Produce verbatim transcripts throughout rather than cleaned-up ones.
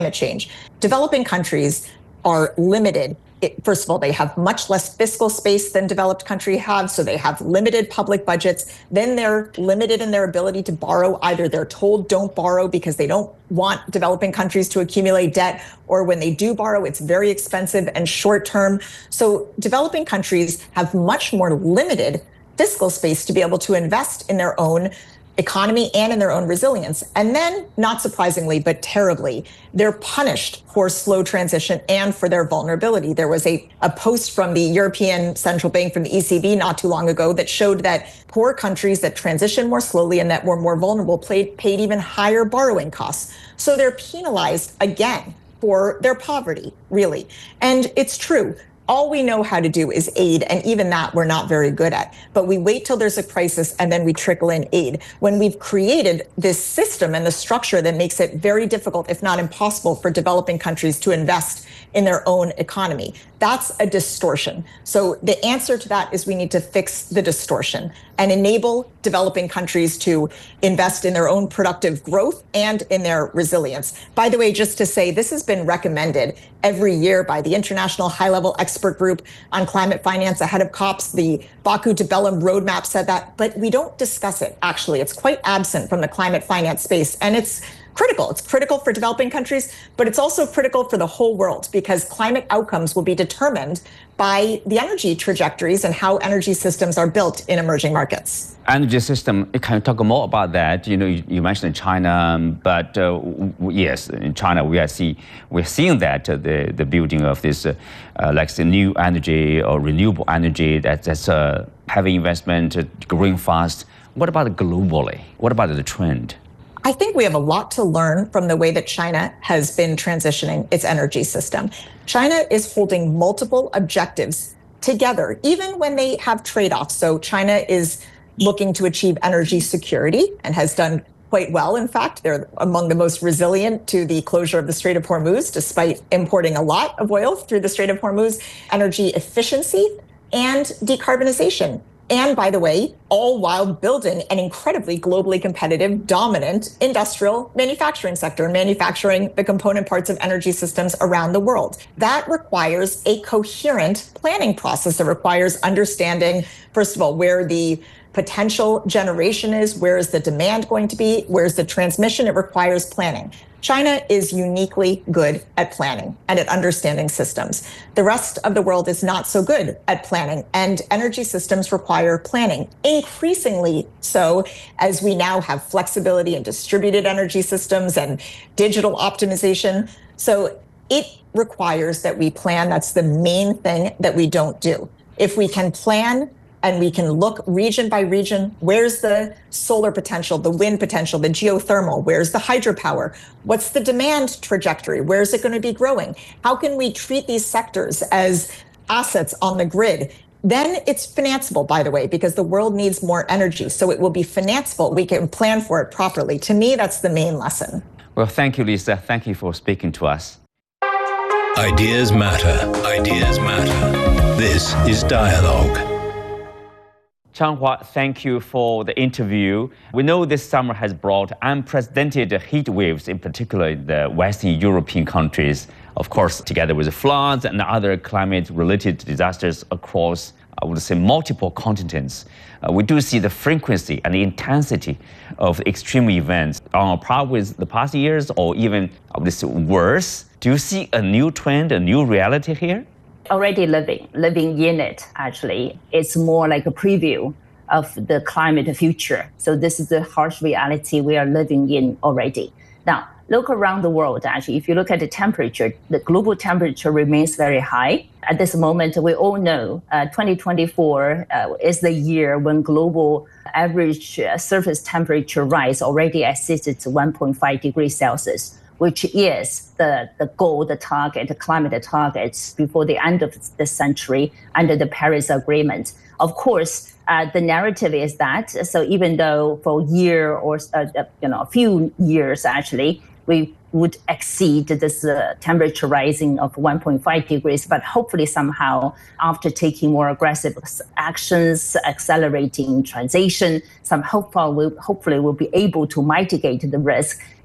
change. Developing countries are limited. It, first of all, they have much less fiscal space than developed countries have, so they have limited public budgets. Then they're limited in their ability to borrow. Either they're told don't borrow because they don't want developing countries to accumulate debt, or when they do borrow, it's very expensive and short term. So developing countries have much more limited fiscal space to be able to invest in their own economy and in their own resilience. And then, not surprisingly, but terribly, they're punished for slow transition and for their vulnerability. There was a, a post from the European Central Bank, from the E C B not too long ago, that showed that poor countries that transition more slowly and that were more vulnerable paid, paid even higher borrowing costs. So they're penalized again for their poverty, really. And it's true. All we know how to do is aid, and even that we're not very good at. But we wait till there's a crisis and then we trickle in aid. When we've created this system and the structure that makes it very difficult, if not impossible, for developing countries to invest in their own economy, that's a distortion. So the answer to that is we need to fix the distortion and enable developing countries to invest in their own productive growth and in their resilience. By the way, just to say, this has been recommended every year by the International High-Level Expert Group on Climate Finance ahead of COPs. The Baku to Belém roadmap said that, but we don't discuss it, actually. It's quite absent from the climate finance space, and it's critical. It's critical for developing countries, but it's also critical for the whole world, because climate outcomes will be determined by the energy trajectories and how energy systems are built in emerging markets. Energy system, can you talk more about that? You know, you, you mentioned China, but uh, w- yes, in China we are see we're seeing that uh, the the building of this uh, uh, like the new energy or renewable energy that, that's uh, heavy investment, uh, growing fast. What about globally? What about the trend? I think we have a lot to learn from the way that China has been transitioning its energy system. China is holding multiple objectives together, even when they have trade-offs. So China is looking to achieve energy security and has done quite well. In fact, they're among the most resilient to the closure of the Strait of Hormuz, despite importing a lot of oil through the Strait of Hormuz. Energy efficiency and decarbonization. And by the way, all while building an incredibly globally competitive, dominant industrial manufacturing sector, manufacturing the component parts of energy systems around the world. That requires a coherent planning process. It requires understanding, first of all, where the potential generation is, where is the demand going to be, where's the transmission. It requires planning. China is uniquely good at planning and at understanding systems. The rest of the world is not so good at planning, and energy systems require planning, increasingly so as we now have flexibility in distributed energy systems and digital optimization. So it requires that we plan. That's the main thing that we don't do. If we can plan, and we can look region by region, where's the solar potential, the wind potential, the geothermal, where's the hydropower, what's the demand trajectory, where's it going to be growing, how can we treat these sectors as assets on the grid? Then it's financeable, by the way, because the world needs more energy, so it will be financeable. We can plan for it properly. To me, that's the main lesson. Well, thank you, Lisa. Thank you for speaking to us. Ideas matter. Ideas matter. This is Dialogue. Changhua, thank you for the interview. We know this summer has brought unprecedented heat waves, in particular in the Western European countries. Of course, together with floods and other climate-related disasters across, I would say, multiple continents. Uh, we do see the frequency and the intensity of extreme events on par with the past years, or even, I would say, worse. Do you see a new trend, a new reality here? Already living, living in it, actually. It's more like a preview of the climate future. So this is the harsh reality we are living in already. Now, look around the world, actually. If you look at the temperature, the global temperature remains very high. At this moment, we all know uh, twenty twenty-four uh, is the year when global average uh, surface temperature rise already exceeds one point five degrees Celsius, which is the, the goal, the target, the climate targets before the end of the century under the Paris Agreement. Of course, uh, the narrative is that, so even though for a year or uh, you know a few years actually, we would exceed this uh, temperature rising of one point five degrees, but hopefully somehow after taking more aggressive actions, accelerating transition, some hopeful will, hopefully will be able to mitigate the risk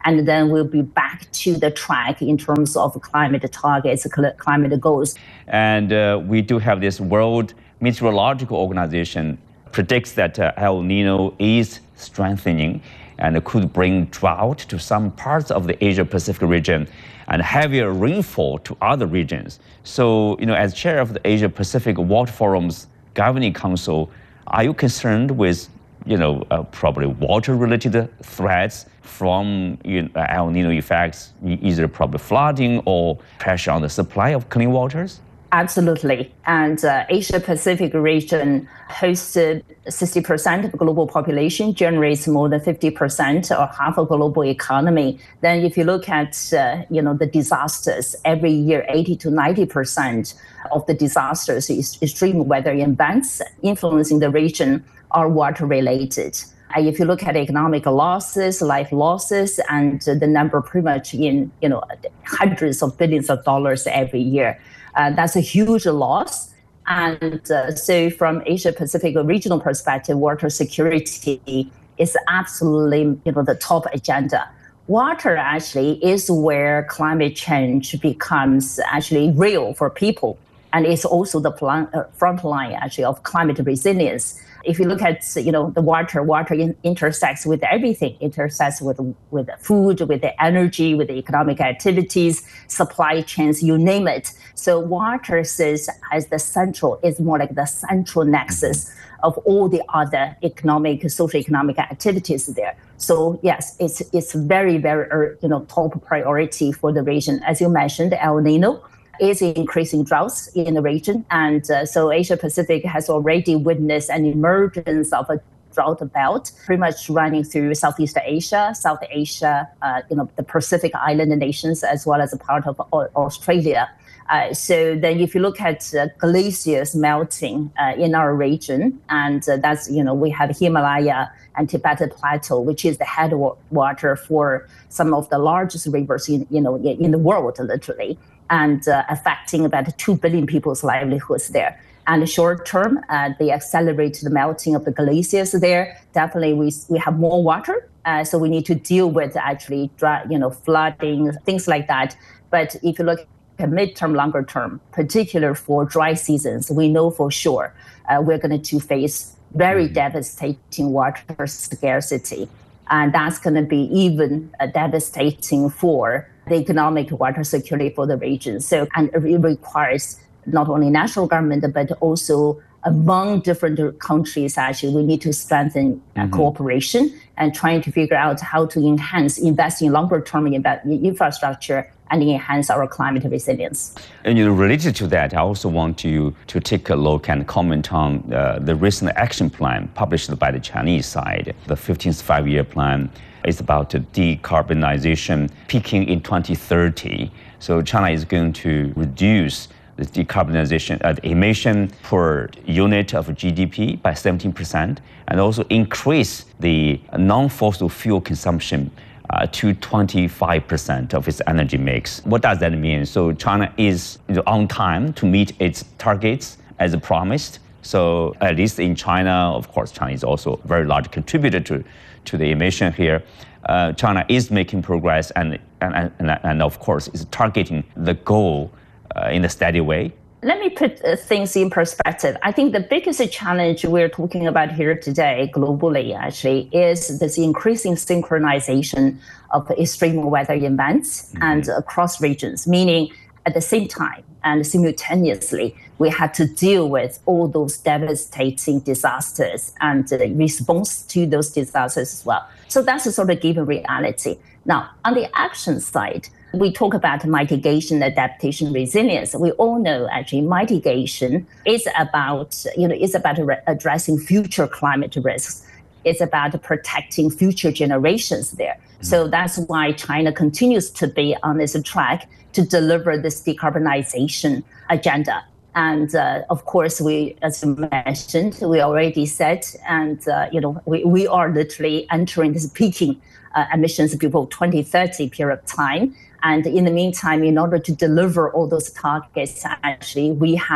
and then we'll be back to the track in terms of climate targets, climate goals. And uh, we do have this World Meteorological Organization predicts that uh, El Nino is strengthening and could bring drought to some parts of the Asia-Pacific region and heavier rainfall to other regions. So, you know, as chair of the Asia-Pacific Water Forum's Governing Council, are you concerned with, you know, uh, probably water-related threats from you know, El Nino effects, either probably flooding or pressure on the supply of clean waters? Absolutely. And uh, Asia-Pacific region hosts uh, sixty percent of the global population, generates more than fifty percent or half of global economy. Then if you look at, uh, you know, the disasters, every year, eighty to ninety percent of the disasters, extreme weather events influencing the region are water-related. And if you look at economic losses, life losses, and the number pretty much in, you know, hundreds of billions of dollars every year. Uh, that's a huge loss. And uh, so from Asia-Pacific regional perspective, water security is absolutely, you know, the top agenda. Water actually is where climate change becomes actually real for people. And it's also the front line actually of climate resilience. If you look at, you know, the water, water in, intersects with everything, intersects with with food, with the energy, with the economic activities, supply chains, you name it. So water says as the central, is more like the central nexus of all the other economic, socio-economic activities there. So yes, it's it's very, very, you know, top priority for the region. As you mentioned, El Nino is increasing droughts in the region. And uh, so Asia Pacific has already witnessed an emergence of a drought belt, pretty much running through Southeast Asia, South Asia, uh, you know, the Pacific Island nations, as well as a part of Australia. Uh, so then if you look at uh, glaciers melting uh, in our region, and uh, that's, you know, we have Himalaya and Tibetan Plateau, which is the headwater for some of the largest rivers in, you know, in the world, literally, and uh, affecting about two billion people's livelihoods there. And short term, uh, they accelerate the melting of the glaciers there. Definitely, we we have more water, uh, so we need to deal with actually, dry, you know, flooding, things like that. But if you look at mid-term, longer term, particular for dry seasons, we know for sure uh, we're going to face very devastating water scarcity, and that's going to be even uh, devastating for the economic water security for the region. So, and it requires not only national government, but also among different countries, actually, we need to strengthen mm-hmm. cooperation and trying to figure out how to enhance, invest in longer term infrastructure and enhance our climate resilience. And you know, related to that, I also want you to take a look and comment on uh, the recent action plan published by the Chinese side. The fifteenth five-year plan is about decarbonization peaking in twenty thirty. So China is going to reduce the decarbonization uh, the emission per unit of G D P by seventeen percent, and also increase the non-fossil fuel consumption uh, to twenty-five percent of its energy mix. What does that mean? So China is you know, on time to meet its targets as promised. So at least in China, of course, China is also a very large contributor to, to the emission here. Uh, China is making progress and, and, and, and of course, is targeting the goal Uh, in a steady way? Let me put uh, things in perspective. I think the biggest challenge we're talking about here today globally actually is this increasing synchronization of extreme weather events mm-hmm. and across regions, meaning at the same time and simultaneously, we had to deal with all those devastating disasters and uh, response to those disasters as well. So that's a sort of given reality. Now, on the action side, we talk about mitigation, adaptation, resilience. We all know actually mitigation is about, you know, it's about re- addressing future climate risks. It's about protecting future generations there. Mm-hmm. So that's why China continues to be on this track to deliver this decarbonization agenda. And uh, of course, we, as you mentioned, we already said, and uh, you know, we, we are literally entering this peaking uh, emissions before twenty thirty period of time. And in the meantime, in order to deliver all those targets, actually, we have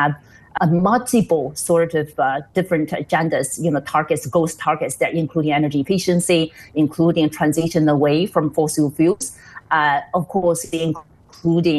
uh, multiple sort of uh, different agendas, you know, targets, goals, targets that including energy efficiency, including transition away from fossil fuels, uh, of course, including